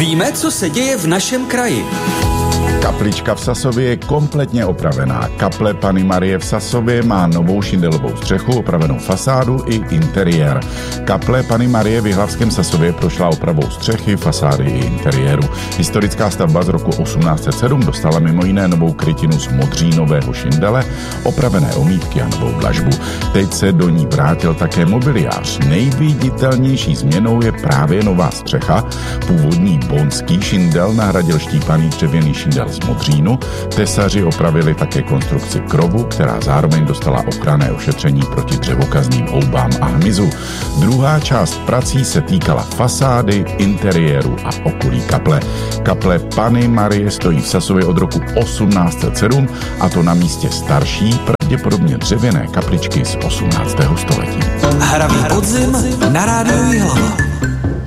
Víme, co se děje v našem kraji. Kaplička v Sasově je kompletně opravená. Kaple Panny Marie v Sasově má novou šindelovou střechu, opravenou fasádu i interiér. Kaple Panny Marie v Jihlavském Sasově prošla opravou střechy, fasády i interiéru. Historická stavba z roku 1807 dostala mimo jiné novou krytinu z modřínového šindele, opravené omítky a novou dlažbu. Teď se do ní vrátil také mobiliář. Nejviditelnější změnou je právě nová střecha. Původní bonský šindel nahradil štípaný dřevěný šindel z modřínu. Tesaři opravili také konstrukci krovu, která zároveň dostala ochranné ošetření proti dřevokazným houbám a hmyzu. Druhá část prací se týkala fasády, interiéru a okolí kaple. Kaple Panny Marie stojí v Sasově od roku 1807, a to na místě starší, pravděpodobně dřevěné kapličky z 18. století. Hravý podzim na rádiu Jihlava.